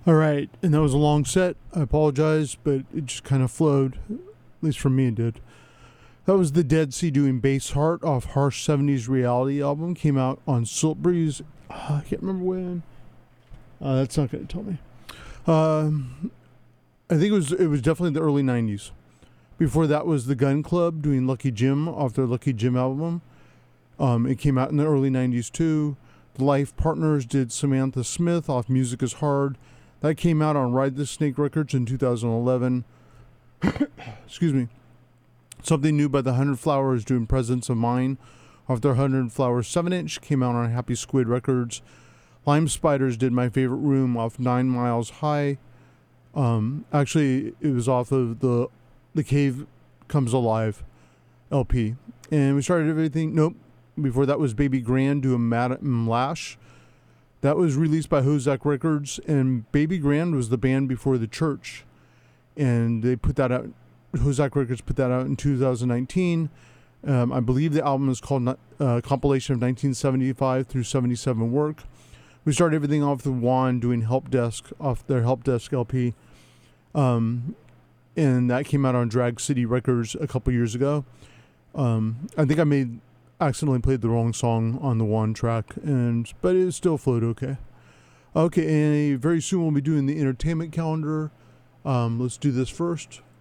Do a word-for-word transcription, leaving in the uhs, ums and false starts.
All right, and that was a long set. I apologize, but it just kind of flowed. At least for me, it did. That was the Dead Sea doing Bass Heart off Harsh seventies Reality album. Came out on Silt Breeze. Uh, I can't remember when. Uh, that's not going to tell me. Um, I think it was it was definitely the early nineties. Before that was the Gun Club doing Lucky Jim off their Lucky Jim album. Um, it came out in the early nineties too. The Life Partners did Samantha Smith off Music is Hard. That came out on Ride the Snake Records in two thousand eleven. Excuse me. Something New by the Hundred Flowers doing Presence of Mine off their Hundred Flowers seven inch. Came out on Happy Squid Records. Lime Spiders did My Favorite Room off Nine Miles High. Um, actually, it was off of the The Cave Comes Alive L P. And we started everything. Nope. Before that was Baby Grand doing Madam Lash. That was released by Hozak Records. And Baby Grand was the band before The Church. And they put that out. Hozak Records put that out in two thousand nineteen. Um, I believe the album is called uh, Compilation of nineteen seventy-five through seventy-seven Work. We started everything off with Juan doing Help Desk off their Help Desk L P. Um, and that came out on Drag City Records a couple years ago. Um, I think I made accidentally played the wrong song on the Juan track, and but it still flowed okay. Okay, and very soon we'll be doing the entertainment calendar. Um, let's do this first.